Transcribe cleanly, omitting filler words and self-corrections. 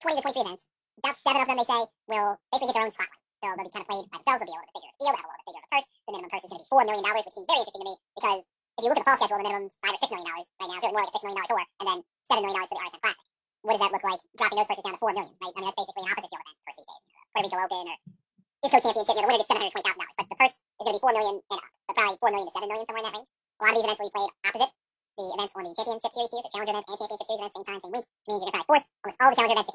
20 to 23 events. About 7 of them, they say, will basically get their own spotlight. They'll be kind of played by themselves. They'll be a little bit bigger of a deal. They'll have a little bit bigger of a purse. The minimum purse is going to be $4 million, which seems very interesting to me because if you look at the fall schedule, the minimum's $5 or $6 million right now. It's really more like a $6 million tour, and then $7 million for the RSM Classic. What does that look like? Dropping those purses down to $4 million, right? I mean, that's basically an opposite field event purse these days. Puerto Rico Open or Disco Championship, the winner gets $720,000, but the purse is going to be $4 million and up. So probably $4 million to $7 million, somewhere in that range. A lot of these events will be played opposite the events on the Championship Series tiers, so Challenger events and Championship Series events, same time, same week, which means you're going to probably force almost all the Challenger events to